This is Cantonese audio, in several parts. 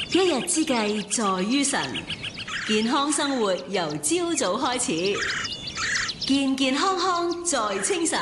一日之計在於晨，健康生活由朝早開始，健健康康在清晨。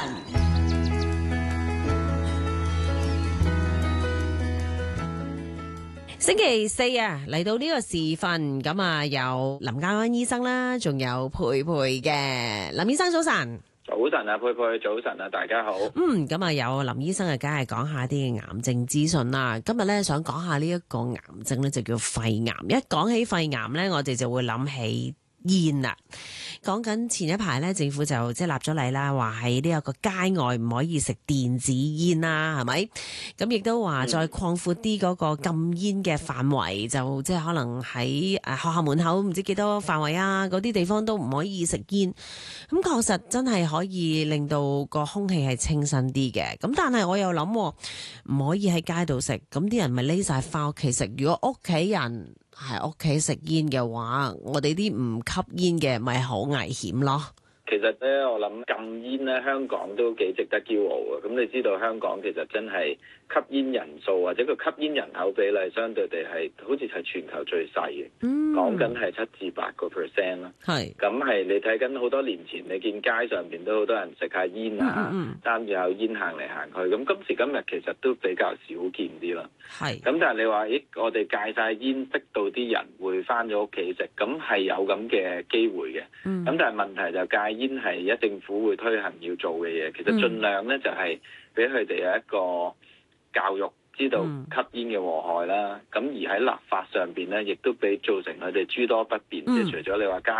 星期四啊，嚟到呢個時分，咁啊有林嘉安醫生啦，仲有佩佩嘅。林醫生早晨。 早晨啊，佩佩早晨啊，大家好。 咁啊有林醫生啊，梗係講下啲癌症資訊啦。今日咧想講下呢一個癌症咧，就叫肺癌。一講起肺癌咧，我哋就會諗起煙啦。講緊前一排咧，政府就即係立咗例啦，話喺呢一個街外唔可以食電子煙啦，係咪？咁亦都話再擴闊啲嗰個禁煙嘅範圍，就即係可能喺學校門口唔知幾多範圍啊，嗰啲地方都唔可以食煙。咁確實真係可以令到個空氣係清新啲嘅。咁但係我又諗，唔可以喺街度食，咁啲人咪匿晒返屋企食。如果屋企人喺屋企食煙嘅話，我哋啲唔吸煙嘅咪好危險咯。 其實咧，我諗禁煙咧，香港都幾值得驕傲嘅。咁你知道香港其實真係吸煙人數或者個吸煙人口比例相對地係好似係全球最細嘅，講緊係7至8%啦。係咁係你睇緊好多年前，你見街上邊都好多人食下煙啊，擔住口煙行嚟行去。咁今時今日其實都比較少見啲啦。係咁，但係你話我哋戒晒煙，逼到啲人會翻咗屋企食，咁係有咁嘅機會嘅。咁但係問題就戒煙係一政府會推行要做嘅嘢，其實盡量咧就係俾佢哋有一個教育，知道吸煙嘅禍害啦。咁而喺立法上邊咧，亦都俾造成佢哋諸多不便，即係除咗你話